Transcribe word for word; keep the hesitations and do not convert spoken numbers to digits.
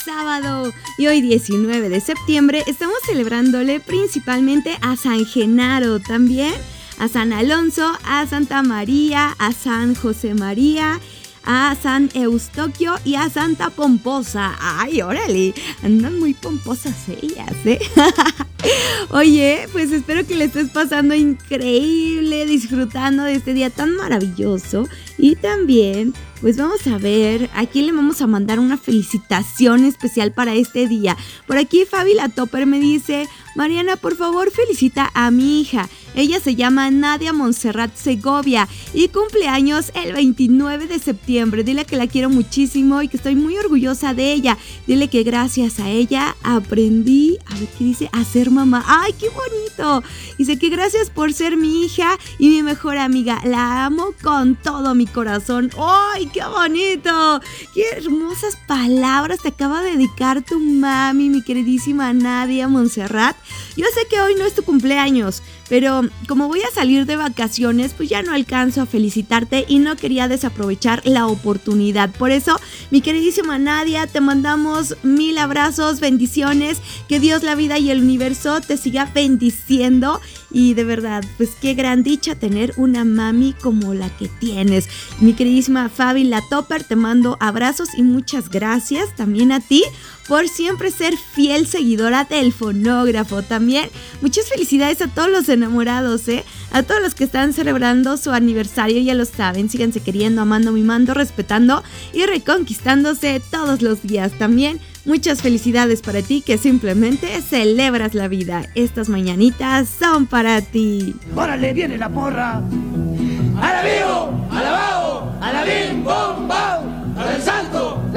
sábado y hoy diecinueve de septiembre estamos celebrándole principalmente a San Genaro, también a San Alonso, a Santa María, a San José María, a San Eustoquio y a Santa Pomposa. ¡Ay, órale! Andan muy pomposas ellas, ¿eh? Oye, pues espero que le estés pasando increíble, disfrutando de este día tan maravilloso. Y también, pues vamos a ver, a quién le vamos a mandar una felicitación especial para este día. Por aquí Fabi la Topper me dice: Mariana, por favor, felicita a mi hija. Ella se llama Nadia Montserrat Segovia y cumple años el veintinueve de septiembre. Dile que la quiero muchísimo y que estoy muy orgullosa de ella. Dile que gracias a ella aprendí, a ver qué dice, a ser mamá. ¡Ay, qué bonito! Dice que gracias por ser mi hija y mi mejor amiga. La amo con todo mi corazón. ¡Ay, qué bonito! ¡Qué hermosas palabras te acaba de dedicar tu mami, mi queridísima Nadia Montserrat! Yo sé que hoy no es tu cumpleaños, pero como voy a salir de vacaciones, pues ya no alcanzo a felicitarte y no quería desaprovechar la oportunidad. Por eso, mi queridísima Nadia, te mandamos mil abrazos, bendiciones, que Dios, la vida y el universo te siga bendiciendo. Y de verdad, pues qué gran dicha tener una mami como la que tienes. Mi queridísima Fabi la Topper, te mando abrazos y muchas gracias también a ti por siempre ser fiel seguidora del fonógrafo. También muchas felicidades a todos los enamorados, ¿eh? A todos los que están celebrando su aniversario, ya lo saben, síganse queriendo, amando, mimando, respetando y reconquistándose todos los días. También muchas felicidades para ti que simplemente celebras la vida. Estas mañanitas son para ti. ¡Órale, viene la porra! ¡A la vivo! ¡A la bao! ¡A la bim, bom, bam! ¡A la